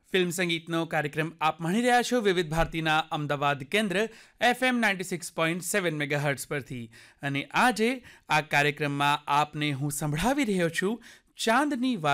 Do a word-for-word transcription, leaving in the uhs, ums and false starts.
Film સંગીતનો કાર્યક્રમ આપ માણી રહ્યા છો વિવિધ ભારતીના અમદાવાદ કેન્દ્ર FM ninety six point seven megahertz પરથી. અને આજે આ કાર્યક્રમમાં આપને હું સંભળાવી રહ્યો છું ચાંદની વાત.